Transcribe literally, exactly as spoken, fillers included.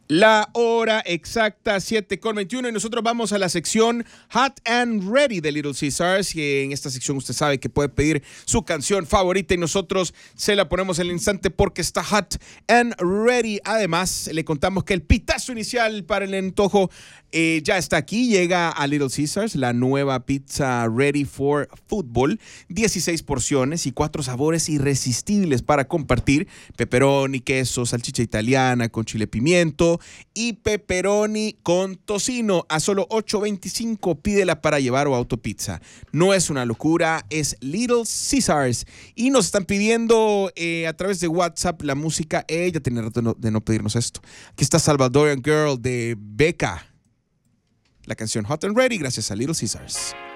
La hora exacta, siete con veintiuno, y nosotros vamos a la sección Hot and Ready de Little Caesars, y en esta sección usted sabe que puede pedir su canción favorita y nosotros se la ponemos en el instante porque está Hot and Ready. Además, le contamos que el pitazo inicial para el antojo eh, ya está aquí. Llega a Little Caesars la nueva pizza Ready for Football, dieciséis porciones y cuatro sabores irresistibles para compartir: pepperoni, queso, salchicha italiana con chile pimiento y pepperoni con tocino. A solo ocho veinticinco, pídela para llevar o autopizza. No es una locura, es Little Caesars. Y nos están pidiendo eh, a través de WhatsApp la música. Ella tiene rato de no, de no pedirnos esto. Aquí está Salvadorian Girl de Becca. La canción Hot and Ready gracias a Little Caesars.